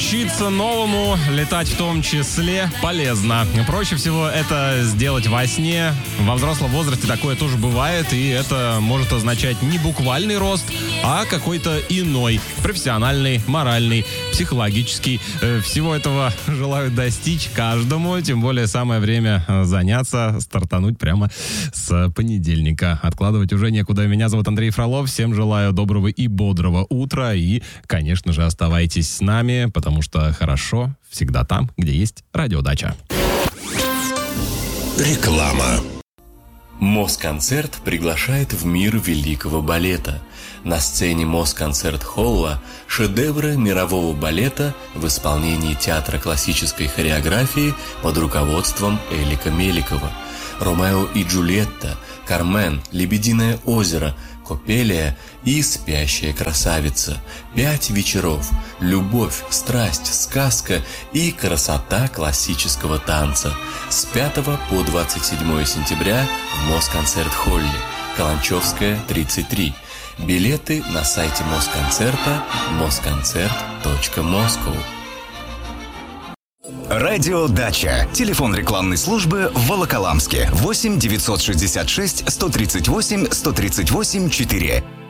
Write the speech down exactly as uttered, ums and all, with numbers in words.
учиться новому, летать в том числе, полезно. Проще всего это сделать во сне. Во взрослом возрасте такое тоже бывает, и это может означать не буквальный рост, а какой-то иной, профессиональный, моральный, психологический. Всего этого желаю достичь каждому, тем более самое время заняться, стартануть прямо с понедельника. Откладывать уже некуда. Меня зовут Андрей Фролов. Всем желаю доброго и бодрого утра. И, конечно же, оставайтесь с нами, потому что хорошо всегда там, где есть радиодача. Реклама. Москонцерт приглашает в мир великого балета. На сцене Москонцерт-холла шедевры мирового балета в исполнении театра классической хореографии под руководством Элика Меликова. «Ромео и Джульетта», «Кармен», «Лебединое озеро», «Копелия» и «Спящая красавица». Пять вечеров. Любовь, страсть, сказка и красота классического танца. С пятого по двадцать седьмое сентября в Москонцерт-холле. Каланчевская, тридцать три. Билеты на сайте Москонцерта москонцерт точка москоу. Радио Дача. Телефон рекламной службы в Волоколамске. восемь девятьсот шестьдесят шесть сто тридцать восемь сто тридцать восемь четыре.